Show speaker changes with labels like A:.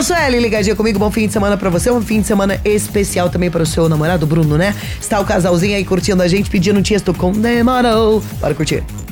A: Eu sou a Ellie, ligadinha comigo. Bom fim de semana pra você. Um fim de semana especial também para o seu namorado, Bruno, né? Está o casalzinho aí curtindo a gente, pedindo um Tiesto com Demorou. Bora curtir.